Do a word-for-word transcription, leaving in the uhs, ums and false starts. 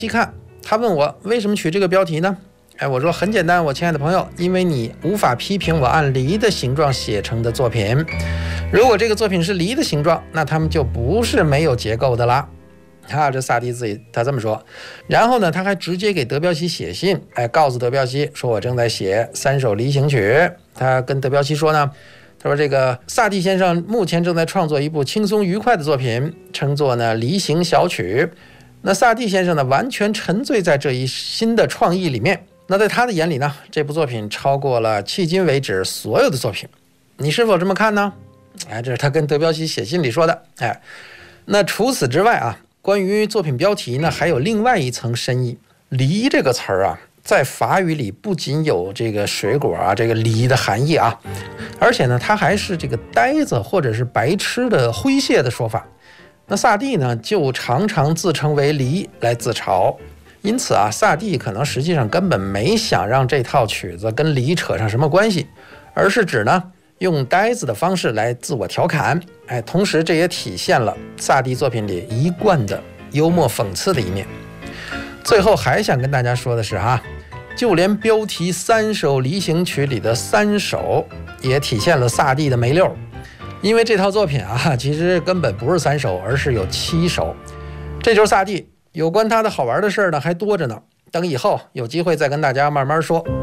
细看，他问我为什么取这个标题呢？哎，我说很简单，我亲爱的朋友，因为你无法批评我按梨的形状写成的作品。如果这个作品是梨的形状，那他们就不是没有结构的啦。啊，这萨蒂自己他这么说。然后呢，他还直接给德彪西写信，哎，告诉德彪西说我正在写三首梨形曲。他跟德彪西说呢，他说这个萨蒂先生目前正在创作一部轻松愉快的作品，称作呢梨形小曲。那萨蒂先生呢，完全沉醉在这一新的创意里面。那在他的眼里呢，这部作品超过了迄今为止所有的作品。你是否这么看呢？哎，这是他跟德彪西写信里说的。哎，那除此之外啊，关于作品标题呢，还有另外一层深意。梨这个词儿啊，在法语里不仅有这个水果啊，这个梨的含义啊，而且呢，它还是这个呆子或者是白痴的诙谐的说法。那萨蒂呢，就常常自称为梨来自嘲，因此啊，萨蒂可能实际上根本没想让这套曲子跟梨扯上什么关系，而是指呢用呆子的方式来自我调侃。哎，同时这也体现了萨蒂作品里一贯的幽默讽刺的一面。最后还想跟大家说的是哈，就连标题三首梨形曲里的三首也体现了萨蒂的没溜。因为这套作品啊，其实根本不是三首，而是有七首。这就是萨蒂，有关他的好玩的事儿呢，还多着呢。等以后有机会再跟大家慢慢说。